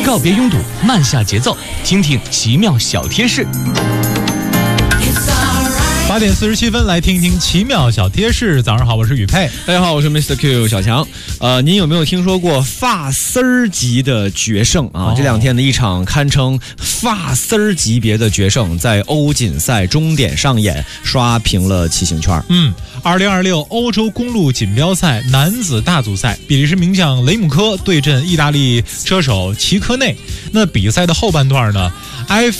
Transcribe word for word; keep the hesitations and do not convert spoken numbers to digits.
告别拥堵，慢下节奏，听听奇妙小贴士。 八点四十七分，来听一听奇妙小贴士。早上好，我是宇佩。 大家好，我是 Mister Q 小强。呃，您有没有听说过发丝儿级的决胜啊？哦、这两天的一场堪称发丝儿级别的决胜，在欧锦赛终点上演，刷屏了骑行圈。 嗯，二零二六欧洲公路锦标赛男子大组赛，比利时名将雷姆科对阵意大利车手齐科内。那比赛的后半段呢？埃